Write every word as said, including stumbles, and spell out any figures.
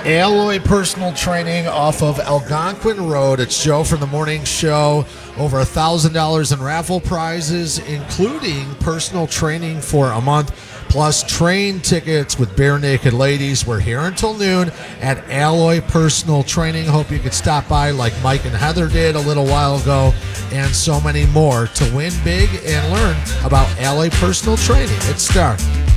Alloy Personal Training off of Algonquin Road. It's Joe from the morning show. Over a thousand dollars in raffle prizes, including personal training for a month, plus train tickets with Bare Naked Ladies. We're here until noon at Alloy Personal Training. Hope you could stop by like Mike and Heather did a little while ago, and so many more to win big and learn about Alloy Personal Training. It's Star.